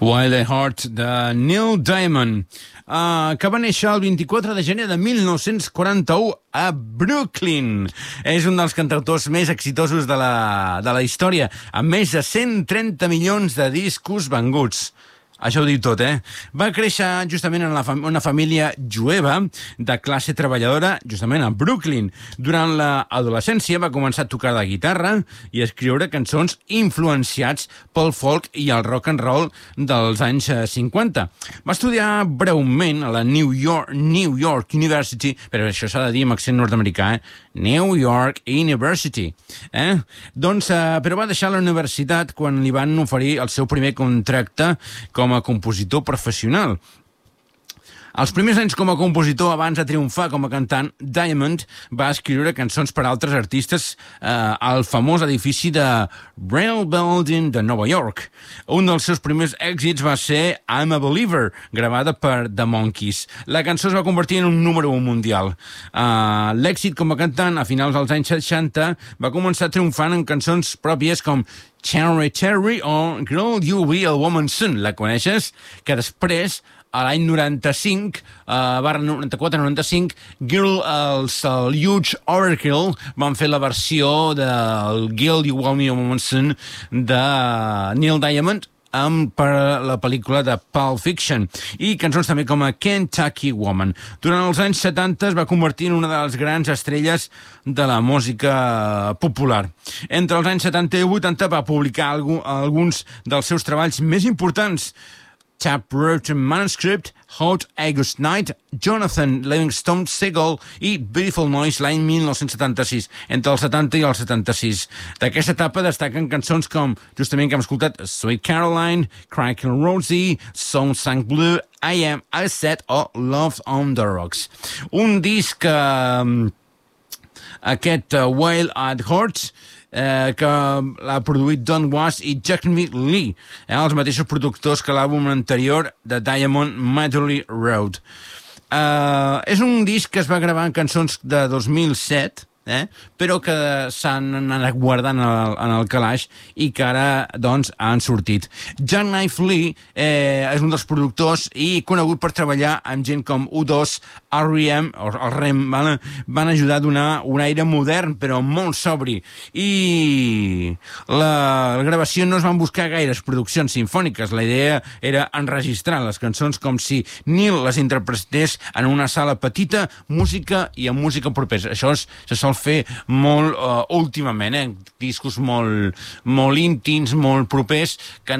Wild at Heart, de Neil Diamond, que va néixer el 24 de gener de 1941 a Brooklyn. És un dels cantautors més exitosos de la història, amb més de 130 milions de discos venguts. Això ho diu tot, Va créixer justament en una família jueva de classe treballadora, justament a Brooklyn. Durant l'adolescència va començar a tocar la guitarra i a escriure cançons influenciats pel folk i el rock and roll dels anys 50. Va estudiar breument a la New York University, però això s'ha de dir amb accent nord-americà, New York University. Però va deixar la universitat quan li van oferir el seu primer contracte com a compositor professional. Els primers anys com a compositor, abans de triomfar com a cantant, Diamond va escriure cançons per a altres artistes al famós edifici de Braille Building de Nova York. Un dels seus primers èxits va ser I'm a Believer, gravada per The Monkees. La cançó es va convertir en un número 1 mundial. L'èxit com a cantant a finals dels anys 60 va començar triomfant en cançons pròpies com Cherry Cherry o Girl You Be a Woman Soon. La coneixes? Que després, a l'any 95, 94-95, els Huge Oracle van fer la versió del Girl You Be a Woman Soon de Neil Diamond per la pel·lícula de Pulp Fiction, i cançons també com a Kentucky Woman. Durant els anys 70 es va convertir en una de les grans estrelles de la música popular. Entre els anys 70 i 80 va publicar alguns dels seus treballs més importants: Taproot Manuscript, Hot August Night, Jonathan Livingstone Seagull i Beautiful Noise l'any 1976, entre el 70 i el 76. D'aquesta etapa destaquen cançons com, justament que hem escoltat, Sweet Caroline, Crackle Rosie, Song Sang Blue, I Am I Said o Love on the Rocks. Un disc aquest Wild at Heart, que l'ha produït Don Was i Jeremy Lee, els mateixos productors que l'àlbum anterior de Diamond, Madley Road. És un disc que es va gravar en cançons de 2007, però que s'han anat guardant en el calaix i que ara, doncs, han sortit. Jackknife Lee és un dels productors i conegut per treballar amb gent com U2, R.E.M., o el REM, van ajudar a donar un aire modern, però molt sobri. I la gravació no es van buscar gaires produccions simfòniques. La idea era enregistrar les cançons com si Neil les interpretés en una sala petita, música i amb música propera. Això se sol fer molt últimament, discos molt íntims, molt propers, que